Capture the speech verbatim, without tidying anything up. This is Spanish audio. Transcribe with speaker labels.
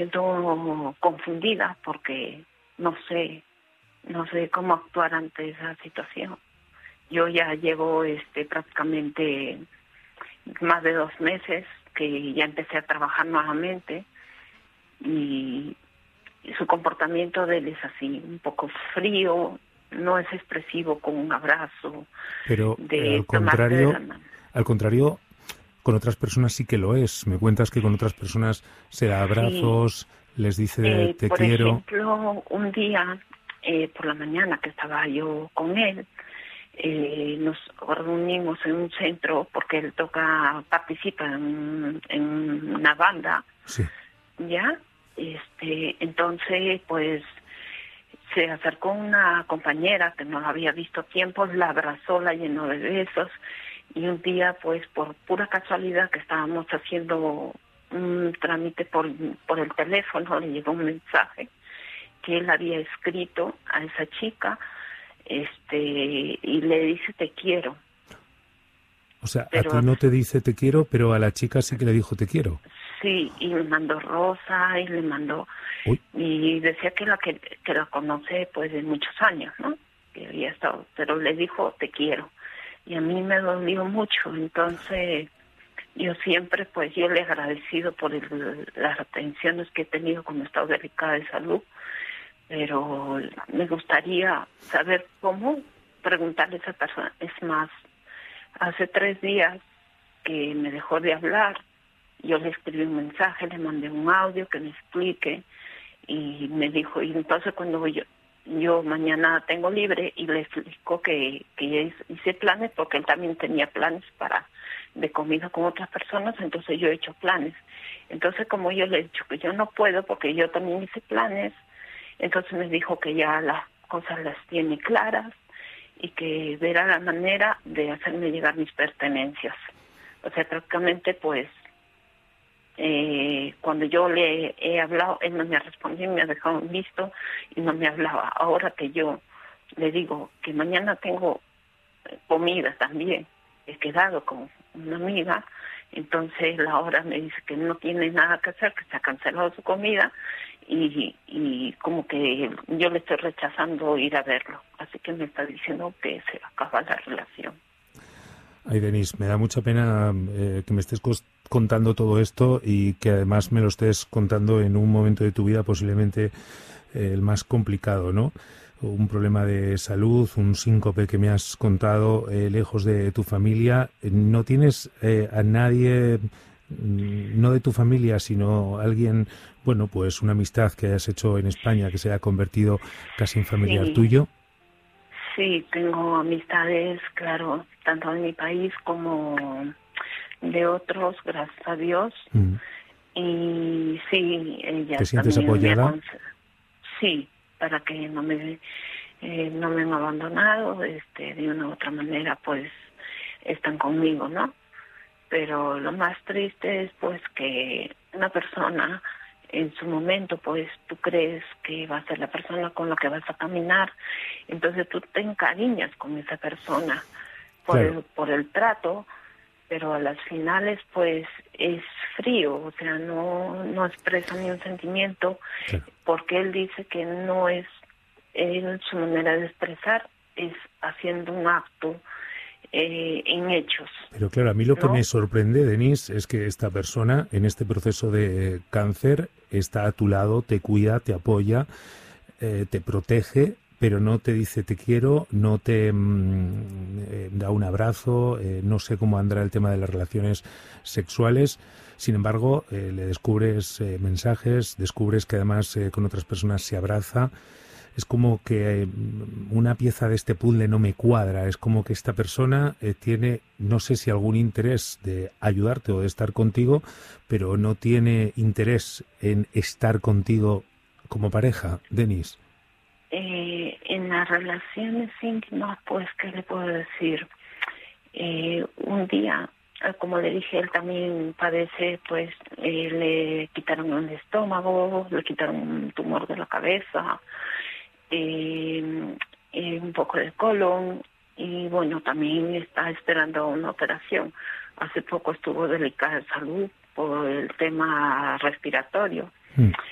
Speaker 1: siento confundida porque no sé, no sé cómo actuar ante esa situación. Yo ya llevo este prácticamente más de dos meses que ya empecé a trabajar nuevamente y, y su comportamiento de él es así, un poco frío, no es expresivo con un abrazo,
Speaker 2: Pero eh,
Speaker 1: de
Speaker 2: al
Speaker 1: tomarte de
Speaker 2: contrario,
Speaker 1: la mano.
Speaker 2: al contrario, con otras personas sí que lo es. Me cuentas que con otras personas se da
Speaker 1: Sí,
Speaker 2: abrazos, les dice
Speaker 1: eh,
Speaker 2: te
Speaker 1: por
Speaker 2: quiero.
Speaker 1: ejemplo, un día eh, por la mañana que estaba yo con él, eh, nos reunimos en un centro porque él toca, participa en, en una banda,
Speaker 2: Sí.
Speaker 1: ¿ya? Este, entonces, pues, se acercó una compañera que no la había visto tiempo, la abrazó, la llenó de besos, y un día, pues, por pura casualidad que estábamos haciendo un trámite por, por el teléfono, le llegó un mensaje que él había escrito a esa chica, este, y le dice te quiero,
Speaker 2: O sea, a ti
Speaker 1: pero
Speaker 2: no te dice te quiero, pero a la chica sí que le dijo te quiero.
Speaker 1: sí, y me mandó rosa y le mandó,
Speaker 2: Uy,
Speaker 1: y decía que la que, que la conoce pues de muchos años, ¿no? Que había estado, pero le dijo te quiero, y a mí me dolió mucho. Entonces yo siempre, pues yo le he agradecido por el, las atenciones que he tenido cuando he estado delicada de salud, pero me gustaría saber cómo preguntarle a esa persona. Es más, hace tres días que me dejó de hablar, yo le escribí un mensaje, le mandé un audio que me explique, y me dijo, y entonces cuando yo yo mañana tengo libre, y le explicó que, que ya hice planes, porque él también tenía planes para de comida con otras personas, entonces yo he hecho planes. Entonces como yo le he dicho que yo no puedo porque yo también hice planes, entonces me dijo que ya las cosas las tiene claras y que verá la manera de hacerme llegar mis pertenencias. O sea, prácticamente pues eh, cuando yo le he hablado, él no me ha respondido, me ha dejado en visto y no me hablaba. Ahora que yo le digo que mañana tengo comida también, he quedado con una amiga, entonces la hora me dice que no tiene nada que hacer, que se ha cancelado su comida, y, y como que yo le estoy rechazando ir a verlo, así que me está diciendo que se acaba la relación.
Speaker 2: ay, Denise, me da mucha pena eh, que me estés cos- contando todo esto y que además me lo estés contando en un momento de tu vida posiblemente eh, el más complicado, ¿no? Un problema de salud, un síncope que me has contado, eh, lejos de tu familia. ¿No tienes eh, a nadie, mm, no de tu familia, sino alguien, bueno, pues una amistad que hayas hecho en España que se haya convertido casi en familiar
Speaker 1: Sí,
Speaker 2: tuyo?
Speaker 1: sí, tengo amistades, claro, tanto de mi país como de otros, gracias a Dios.
Speaker 2: Mm.
Speaker 1: Y sí,
Speaker 2: ¿Te
Speaker 1: ella
Speaker 2: sientes
Speaker 1: también me
Speaker 2: apoyada?
Speaker 1: aconseja, sí, para que no me eh, no me han abandonado, este, de una u otra manera, pues están conmigo, ¿no? Pero lo más triste es pues que una persona en su momento, pues tú crees que va a ser la persona con la que vas a caminar, entonces tú te encariñas con esa persona por
Speaker 2: Claro.
Speaker 1: el, por el trato, pero a las finales pues es frío, o sea, no, no expresa ni un sentimiento,
Speaker 2: Claro.
Speaker 1: porque él dice que no es él, su manera de expresar es haciendo un acto eh, en hechos,
Speaker 2: Pero claro, a mí lo que me
Speaker 1: ¿no?
Speaker 2: sorprende, Denise, es que esta persona en este proceso de cáncer está a tu lado, te cuida, te apoya, eh, te protege, pero no te dice te quiero, no te mm, eh, da un abrazo, eh, no sé cómo andará el tema de las relaciones sexuales. Sin embargo, eh, le descubres eh, mensajes, descubres que además eh, con otras personas se abraza. Es como que eh, una pieza de este puzzle no me cuadra. Es como que esta persona eh, tiene, no sé si algún interés de ayudarte o de estar contigo, pero no tiene interés en estar contigo como pareja, Denis.
Speaker 1: Eh, en las relaciones íntimas, pues, ¿qué le puedo decir? Eh, un día, eh, como le dije, él también padece, pues, eh, le quitaron el estómago, le quitaron un tumor de la cabeza, eh, eh, un poco de colon, y bueno, también está esperando una operación. Hace poco estuvo delicada de salud por el tema respiratorio.
Speaker 2: Mm.